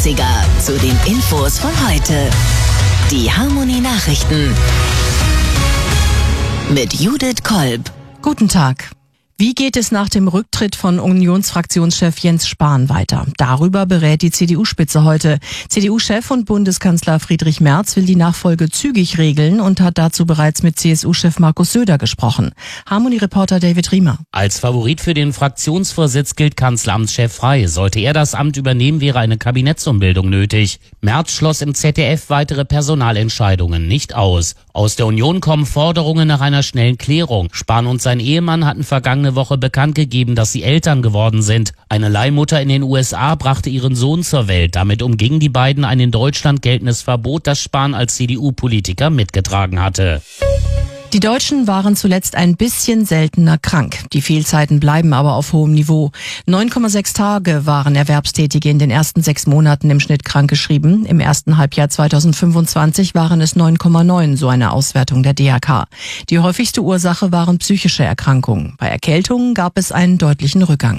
80er zu den Infos von heute. Die Harmony Nachrichten mit Judith Kolb. Guten Tag. Wie geht es nach dem Rücktritt von Unionsfraktionschef Jens Spahn weiter? Darüber berät die CDU-Spitze heute. CDU-Chef und Bundeskanzler Friedrich Merz will die Nachfolge zügig regeln und hat dazu bereits mit CSU-Chef Markus Söder gesprochen. Harmony-Reporter David Riemer. Als Favorit für den Fraktionsvorsitz gilt Kanzleramtschef Frey. Sollte er das Amt übernehmen, wäre eine Kabinettsumbildung nötig. Merz schloss im ZDF weitere Personalentscheidungen nicht aus. Aus der Union kommen Forderungen nach einer schnellen Klärung. Spahn und sein Ehemann hatten vergangene Woche bekannt gegeben, dass sie Eltern geworden sind. Eine Leihmutter in den USA brachte ihren Sohn zur Welt. Damit umgingen die beiden ein in Deutschland geltendes Verbot, das Spahn als CDU-Politiker mitgetragen hatte. Die Deutschen waren zuletzt ein bisschen seltener krank. Die Fehlzeiten bleiben aber auf hohem Niveau. 9,6 Tage waren Erwerbstätige in den ersten 6 Monaten im Schnitt krankgeschrieben. Im ersten Halbjahr 2025 waren es 9,9, so eine Auswertung der DAK. Die häufigste Ursache waren psychische Erkrankungen. Bei Erkältungen gab es einen deutlichen Rückgang.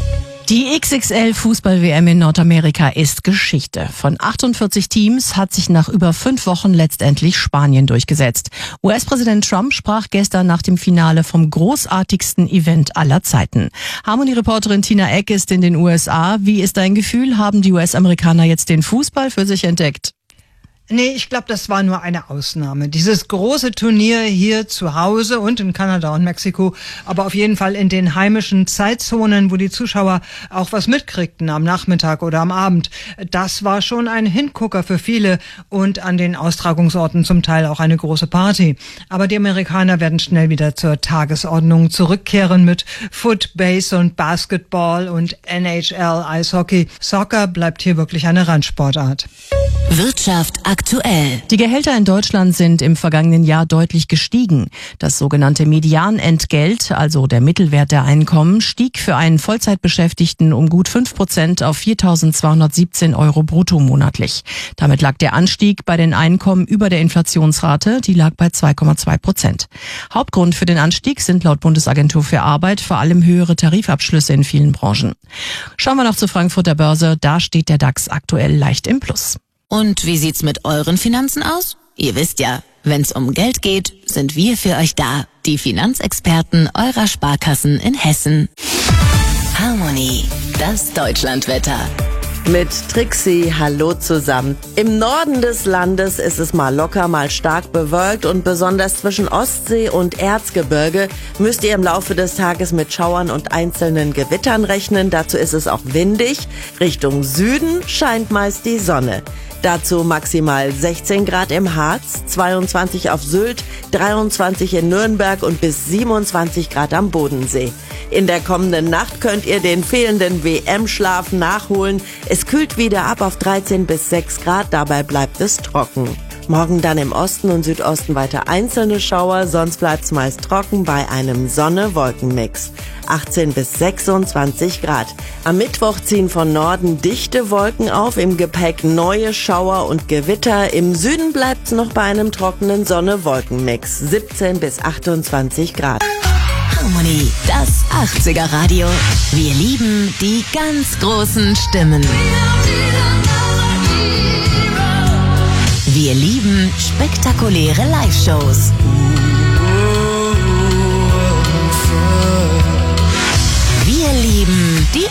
Die XXL-Fußball-WM in Nordamerika ist Geschichte. Von 48 Teams hat sich nach über 5 Wochen letztendlich Spanien durchgesetzt. US-Präsident Trump sprach gestern nach dem Finale vom großartigsten Event aller Zeiten. Harmony-Reporterin Tina Eck ist in den USA. Wie ist dein Gefühl? Haben die US-Amerikaner jetzt den Fußball für sich entdeckt? Nee, ich glaube, das war nur eine Ausnahme. Dieses große Turnier hier zu Hause und in Kanada und Mexiko, aber auf jeden Fall in den heimischen Zeitzonen, wo die Zuschauer auch was mitkriegten am Nachmittag oder am Abend. Das war schon ein Hingucker für viele und an den Austragungsorten zum Teil auch eine große Party. Aber die Amerikaner werden schnell wieder zur Tagesordnung zurückkehren mit Foot, Base und Basketball und NHL, Eishockey. Soccer bleibt hier wirklich eine Randsportart. Wirtschaft aktuell. Die Gehälter in Deutschland sind im vergangenen Jahr deutlich gestiegen. Das sogenannte Medianentgelt, also der Mittelwert der Einkommen, stieg für einen Vollzeitbeschäftigten um gut 5% auf 4.217 € brutto monatlich. Damit lag der Anstieg bei den Einkommen über der Inflationsrate, die lag bei 2,2%. Hauptgrund für den Anstieg sind laut Bundesagentur für Arbeit vor allem höhere Tarifabschlüsse in vielen Branchen. Schauen wir noch zur Frankfurter Börse, da steht der DAX aktuell leicht im Plus. Und wie sieht's mit euren Finanzen aus? Ihr wisst ja, wenn's um Geld geht, sind wir für euch da. Die Finanzexperten eurer Sparkassen in Hessen. Harmony, das Deutschlandwetter. Mit Trixie, hallo zusammen. Im Norden des Landes ist es mal locker, mal stark bewölkt und besonders zwischen Ostsee und Erzgebirge müsst ihr im Laufe des Tages mit Schauern und einzelnen Gewittern rechnen. Dazu ist es auch windig. Richtung Süden scheint meist die Sonne. Dazu maximal 16 Grad im Harz, 22 auf Sylt, 23 in Nürnberg und bis 27 Grad am Bodensee. In der kommenden Nacht könnt ihr den fehlenden WM-Schlaf nachholen. Es kühlt wieder ab auf 13 bis 6 Grad, dabei bleibt es trocken. Morgen dann im Osten und Südosten weiter einzelne Schauer, sonst bleibt's meist trocken bei einem Sonne-Wolken-Mix. 18 bis 26 Grad. Am Mittwoch ziehen von Norden dichte Wolken auf, im Gepäck neue Schauer und Gewitter. Im Süden bleibt's noch bei einem trockenen Sonne-Wolken-Mix. 17 bis 28 Grad. Harmony, das 80er Radio. Wir lieben die ganz großen Stimmen. Wir lieben spektakuläre Live-Shows. Wir lieben die